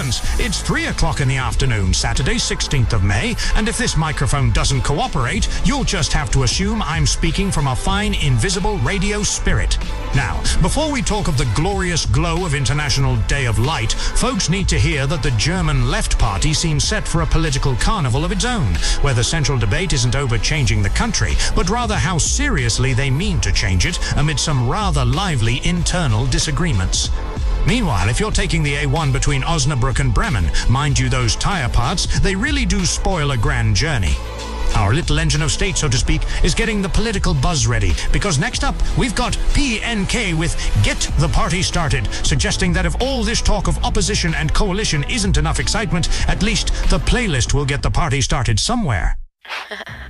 Germans. It's 3 o'clock in the afternoon, Saturday, 16th of May, and if this microphone doesn't cooperate, you'll just have to assume I'm speaking from a fine, invisible radio spirit. Now, before we talk of the glorious glow of International Day of Light, folks need to hear that the German Left Party seems set for a political carnival of its own, where the central debate isn't over changing the country, but rather how seriously they mean to change it amid some rather lively internal disagreements. Meanwhile, if you're taking the A1 between Osnabrück and Bremen, mind you, those tire parts, they really do spoil a grand journey. Our little engine of state, so to speak, is getting the political buzz ready, because next up, we've got PNK with Get the Party Started, suggesting that if all this talk of opposition and coalition isn't enough excitement, at least the playlist will get the party started somewhere.